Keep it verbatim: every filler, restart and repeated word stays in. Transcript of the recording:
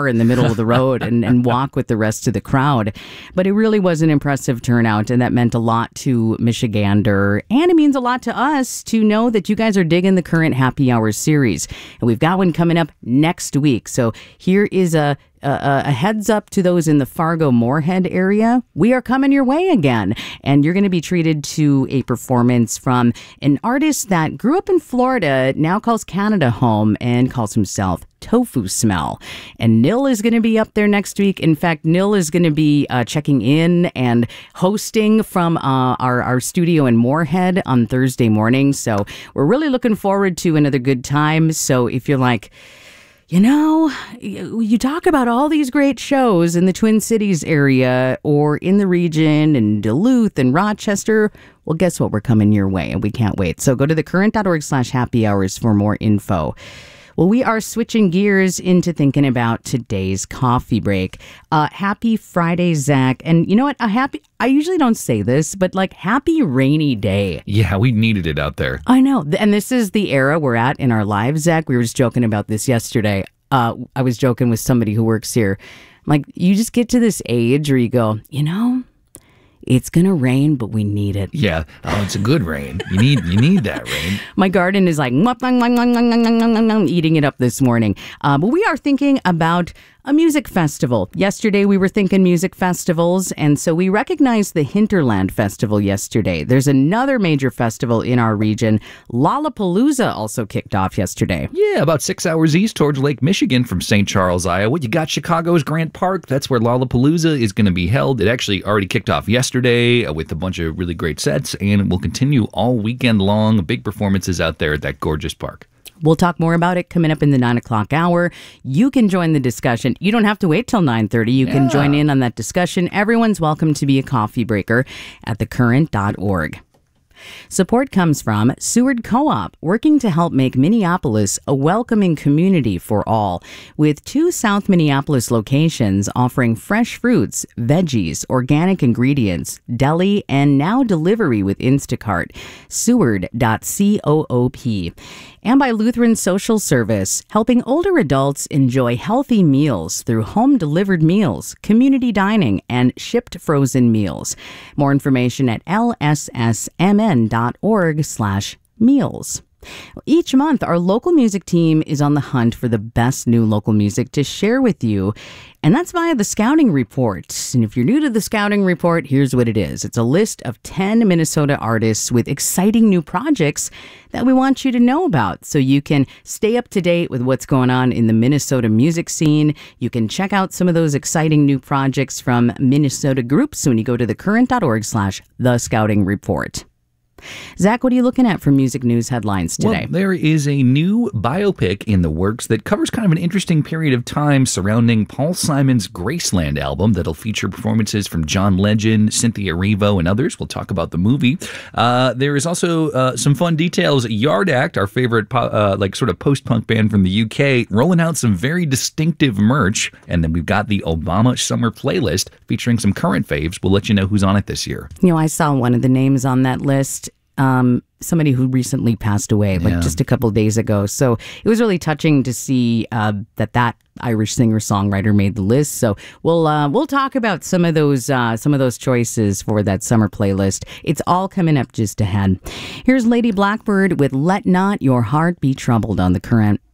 car in the middle of the road and, and walk with the rest of the crowd. But it really was an impressive turnout, and that meant a lot to Michigander, and it means a lot to us to know that you guys are digging the current Happy Hour series. And we've got one coming up next week. So here is a Uh, a heads up to those in the Fargo-Moorhead area. We are coming your way again. And you're going to be treated to a performance from an artist that grew up in Florida, now calls Canada home, and calls himself Tofu Smell. And Nil is going to be up there next week. In fact, Nil is going to be uh, checking in and hosting from uh, our, our studio in Moorhead on Thursday morning. So we're really looking forward to another good time. So if you're like, you know, you talk about all these great shows in the Twin Cities area or in the region in Duluth and Rochester. Well, guess what? We're coming your way, and we can't wait. So go to thecurrent.org slash happy hours for more info. Well, we are switching gears into thinking about today's coffee break. Uh, happy Friday, Zach. And you know what? A happy, I usually don't say this, but like happy rainy day. Yeah, we needed it out there. I know. And this is the era we're at in our lives, Zach. We were just joking about this yesterday. Uh, I was joking with somebody who works here. I'm like, you just get to this age where you go, you know, it's going to rain, but we need it. Yeah. Oh, it's a good rain. You need you need that rain. My garden is like eating it up this morning. Uh, but we are thinking about a music festival. Yesterday, we were thinking music festivals, and so we recognized the Hinterland Festival yesterday. There's another major festival in our region. Lollapalooza also kicked off yesterday. Yeah, about six hours east towards Lake Michigan from Saint Charles, Iowa. You got Chicago's Grant Park. That's where Lollapalooza is going to be held. It actually already kicked off yesterday with a bunch of really great sets, and it will continue all weekend long. Big performances out there at that gorgeous park. We'll talk more about it coming up in the nine o'clock hour. You can join the discussion. You don't have to wait till nine thirty. You yeah. can join in on that discussion. Everyone's welcome to be a coffee breaker at the current dot org. Support comes from Seward Co-op, working to help make Minneapolis a welcoming community for all, with two South Minneapolis locations offering fresh fruits, veggies, organic ingredients, deli, and now delivery with Instacart. Seward dot coop. And by Lutheran Social Service, helping older adults enjoy healthy meals through home-delivered meals, community dining, and shipped frozen meals. More information at l s s m n dot org slash meals. Each month, our local music team is on the hunt for the best new local music to share with you, and that's via the Scouting Report. And if you're new to the Scouting Report, here's what it is. It's a list of ten Minnesota artists with exciting new projects that we want you to know about, so you can stay up to date with what's going on in the Minnesota music scene. You can check out some of those exciting new projects from Minnesota groups when you go to thecurrent.org slash the Scouting Report. Zach, what are you looking at for music news headlines today? Well, there is a new biopic in the works that covers kind of an interesting period of time surrounding Paul Simon's Graceland album that'll feature performances from John Legend, Cynthia Erivo, and others. We'll talk about the movie. Uh, there is also uh, some fun details. Yard Act, our favorite po- uh, like sort of post-punk band from the U K, rolling out some very distinctive merch. And then we've got the Obama Summer Playlist featuring some current faves. We'll let you know who's on it this year. You know, I saw one of the names on that list. Um, somebody who recently passed away, like yeah. just a couple of days ago. So it was really touching to see uh, that that Irish singer-songwriter made the list. So we'll uh, we'll talk about some of those uh, some of those choices for that summer playlist. It's all coming up just ahead. Here's Lady Blackbird with "Let Not Your Heart Be Troubled" on The Current.